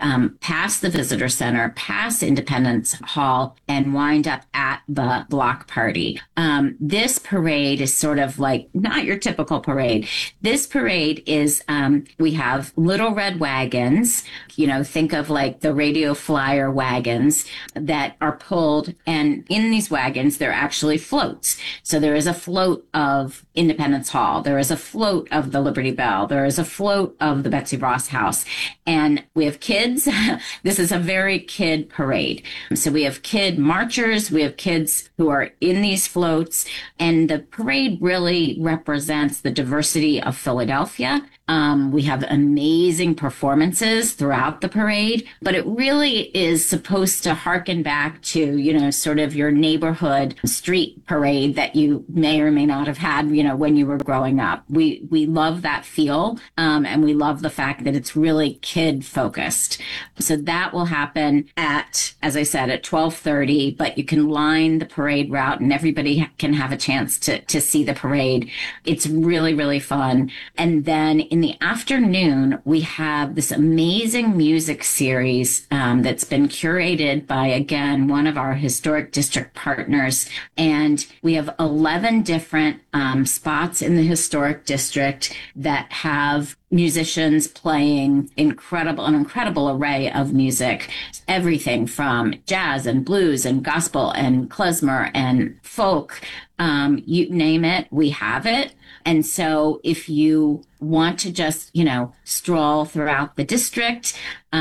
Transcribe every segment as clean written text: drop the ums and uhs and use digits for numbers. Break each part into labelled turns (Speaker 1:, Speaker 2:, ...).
Speaker 1: past the visitor center, past Independence Hall, and wind up at the block party. This parade is sort of like not your typical parade. This parade is, we have little red wagons, think of like the radio flyer wagons that are pulled. And in these wagons, there are actually floats. So there is a float of Independence Hall. There is a float of the Liberty Bell. There is a float of the Betsy Ross House. And we have kids. This is a very kid parade. So we have kid marchers. We have kids who are in these floats. And the parade really represents the diversity of Philadelphia. We have amazing performances throughout the parade, but it really is supposed to harken back to, sort of your neighborhood street parade that you may or may not have had, when you were growing up. We love that feel, and we love the fact that it's really kid focused. So that will happen at, as I said, at 12:30, but you can line the parade route and everybody can have a chance to see the parade. It's really, really fun. And then in the afternoon, we have this amazing music series that's been curated by, again, one of our historic district partners. And we have 11 different spots in the historic district that have musicians playing an incredible array of music, everything from jazz and blues and gospel and klezmer and folk. You name it, we have it. And so if you want to just, stroll throughout the district,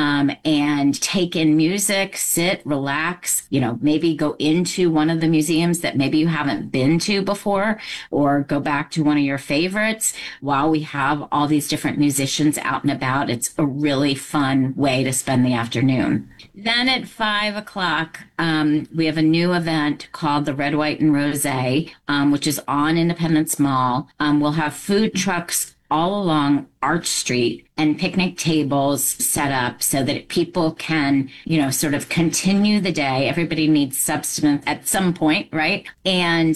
Speaker 1: and take in music, sit, relax, maybe go into one of the museums that maybe you haven't been to before, or go back to one of your favorites while we have all these different musicians out and about. It's a really fun way to spend the afternoon. Then at 5:00, we have a new event called the Red, White, and Rosé, which is on Independence Mall. We'll have food trucks all along Arch Street and picnic tables set up so that people can, sort of continue the day. Everybody needs substance at some point, right? And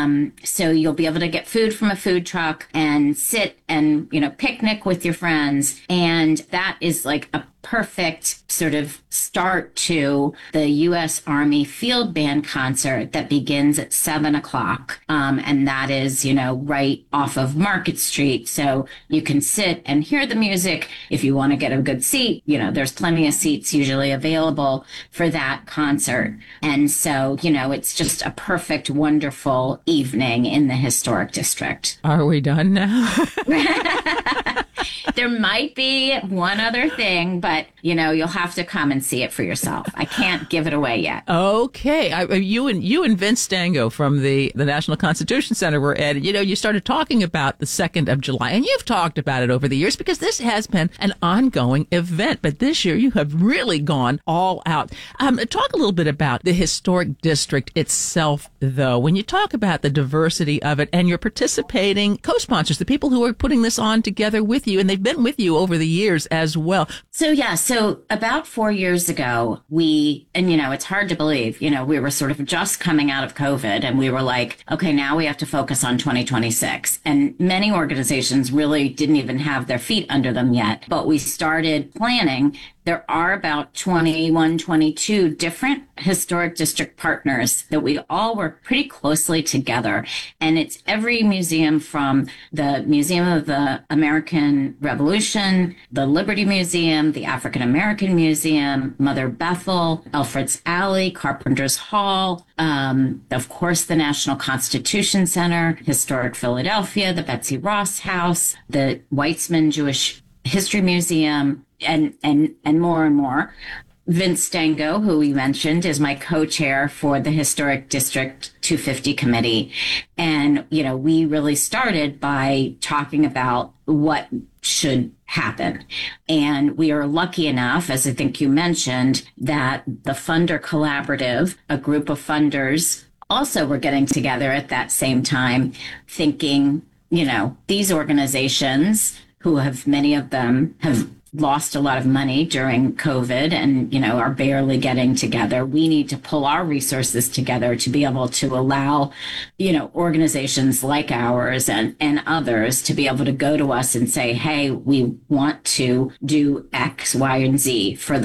Speaker 1: so you'll be able to get food from a food truck and sit and, picnic with your friends. And that is like a perfect sort of start to the U.S. Army Field Band concert that begins at 7:00. And that is, right off of Market Street. So you can sit and hear the music. If you want to get a good seat, there's plenty of seats usually available for that concert. And so, it's just a perfect, wonderful evening in the historic district.
Speaker 2: Are we done now?
Speaker 1: There might be one other thing, but, you'll have to come and see it for yourself. I can't give it away yet.
Speaker 2: Okay. You and Vince Stango from the National Constitution Center were at, you started talking about the 2nd of July, and you've talked about it over the years because this has been an ongoing event. But this year you have really gone all out. Talk a little bit about the historic district itself, though. When you talk about the diversity of it and your participating co-sponsors, the people who are putting this on together with you, and they've been with you over the years as well.
Speaker 1: So about 4 years ago, it's hard to believe, we were sort of just coming out of COVID and we were like, okay, now we have to focus on 2026. And many organizations really didn't even have their feet under them yet, but we started planning. There are about 21, 22 different historic district partners that we all work pretty closely together. And it's every museum from the Museum of the American Revolution, the Liberty Museum, the African American Museum, Mother Bethel, Alfred's Alley, Carpenter's Hall, of course, the National Constitution Center, Historic Philadelphia, the Betsy Ross House, the Weitzman Jewish History Museum, and more and more. Vince Stango, who we mentioned, is my co-chair for the Historic District 250 Committee. And, we really started by talking about what should happen. And we are lucky enough, as I think you mentioned, that the Funder Collaborative, a group of funders, also were getting together at that same time, thinking, these organizations who many of them have lost a lot of money during COVID and, are barely getting together. We need to pull our resources together to be able to allow, organizations like ours and others to be able to go to us and say, hey, we want to do X, Y, and Z for